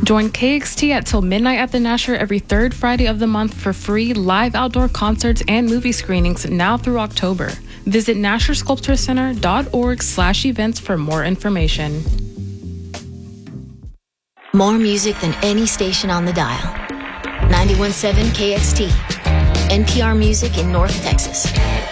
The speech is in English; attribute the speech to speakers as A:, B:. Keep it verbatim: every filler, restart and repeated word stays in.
A: Join K X T at Till Midnight at the Nasher every third Friday of the month for free live outdoor concerts and movie screenings now through October. Visit Nasher Sculpture Center dot org slash events for more information.
B: More music than any station on the dial. ninety-one point seven K X T, N P R Music in North Texas.